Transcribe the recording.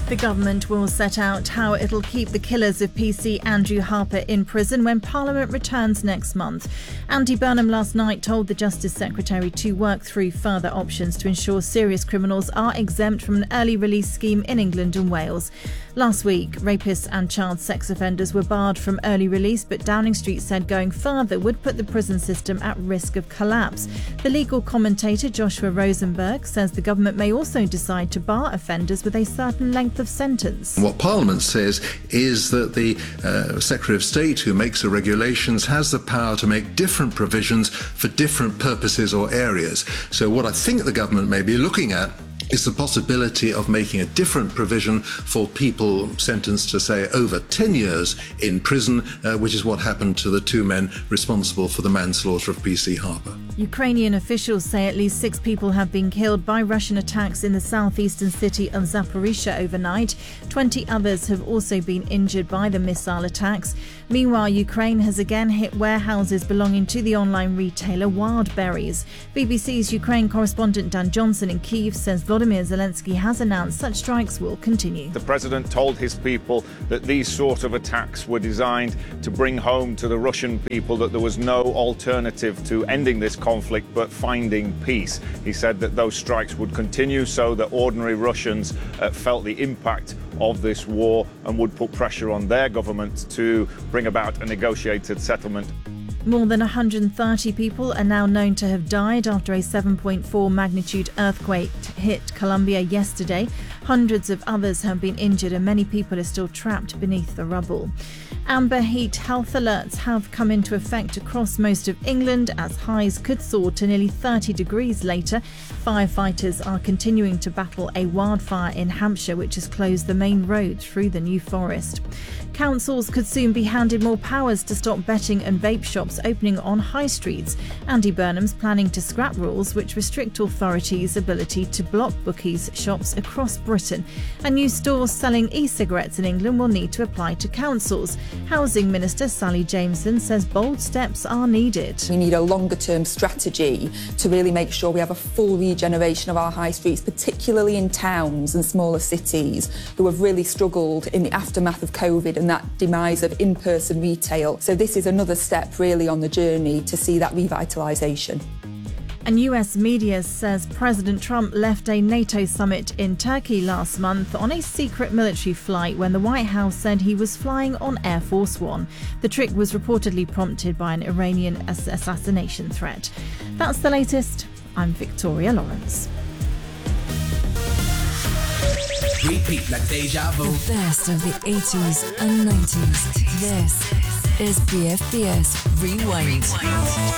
The government will set out how it'll keep the killers of PC Andrew Harper in prison when Parliament returns next month. Andy Burnham last night told the Justice Secretary to work through further options to ensure serious criminals are exempt from an early release scheme in England and Wales. Last week, rapists and child sex offenders were barred from early release, but Downing Street said going further would put the prison system at risk of collapse. The legal commentator Joshua Rosenberg says the government may also decide to bar offenders with a certain length of sentence. What Parliament says is that the Secretary of State who makes the regulations has the power to make different provisions for different purposes or areas. So what I think the government may be looking at is the possibility of making a different provision for people sentenced to, say, over 10 years in prison, which is what happened to the two men responsible for the manslaughter of PC Harper. Ukrainian officials say at least 6 people have been killed by Russian attacks in the southeastern city of Zaporizhzhia overnight. 20 others have also been injured by the missile attacks. Meanwhile, Ukraine has again hit warehouses belonging to the online retailer Wildberries. BBC's Ukraine correspondent Dan Johnson in Kyiv says Volodymyr Zelensky has announced such strikes will continue. The president told his people that these sort of attacks were designed to bring home to the Russian people that there was no alternative to ending this conflict but finding peace. He said that those strikes would continue so that ordinary Russians felt the impact of this war and would put pressure on their government to bring about a negotiated settlement. More than 130 people are now known to have died after a 7.4 magnitude earthquake hit Colombia yesterday. Hundreds of others have been injured and many people are still trapped beneath the rubble. Amber heat health alerts have come into effect across most of England as highs could soar to nearly 30 degrees later. Firefighters are continuing to battle a wildfire in Hampshire which has closed the main road through the New Forest. Councils could soon be handed more powers to stop betting and vape shops opening on high streets. Andy Burnham's planning to scrap rules which restrict authorities' ability to block bookies' shops across Britain. And new stores selling e-cigarettes in England will need to apply to councils. Housing Minister Sally Jameson says bold steps are needed. We need a longer-term strategy to really make sure we have a full regeneration of our high streets, particularly in towns and smaller cities who have really struggled in the aftermath of COVID and that demise of in-person retail. So this is another step really on the journey to see that revitalisation. And US media says President Trump left a NATO summit in Turkey last month on a secret military flight when the White House said he was flying on Air Force One. The trick was reportedly prompted by an Iranian assassination threat. That's the latest. I'm Victoria Lawrence. Repeat like deja vu. The best of the 80s and 90s. This is BFBS Rewind.